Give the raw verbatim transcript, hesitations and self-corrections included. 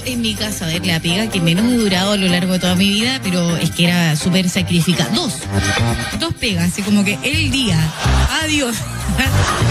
en mi caso, a ver, la pega que menos he durado a lo largo de toda mi vida, pero es que era súper sacrificada. Dos. Dos pegas, así como que el día. Adiós.